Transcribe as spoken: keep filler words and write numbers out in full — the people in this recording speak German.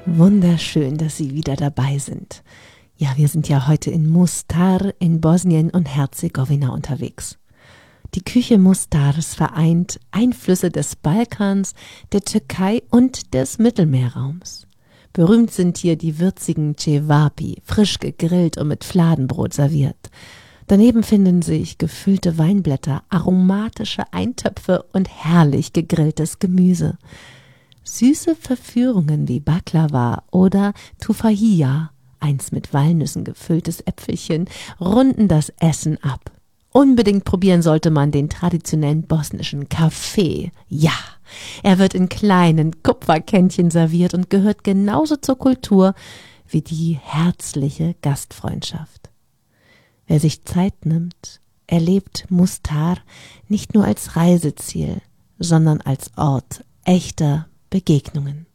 Wunderschön, dass Sie wieder dabei sind. Ja, wir sind ja heute in Mostar in Bosnien und Herzegowina unterwegs. Die Küche Mostars vereint Einflüsse des Balkans, der Türkei und des Mittelmeerraums. Berühmt sind hier die würzigen Cevapi, frisch gegrillt und mit Fladenbrot serviert. Daneben finden sich gefüllte Weinblätter, aromatische Eintöpfe und herrlich gegrilltes Gemüse. Süße Verführungen wie Baklava oder Tufahiya, eins mit Walnüssen gefülltes Äpfelchen, runden das Essen ab. Unbedingt probieren sollte man den traditionellen bosnischen Kaffee. Ja, er wird in kleinen Kupferkännchen serviert und gehört genauso zur Kultur wie die herzliche Gastfreundschaft. Wer sich Zeit nimmt, erlebt Mostar nicht nur als Reiseziel, sondern als Ort echter Begegnungen.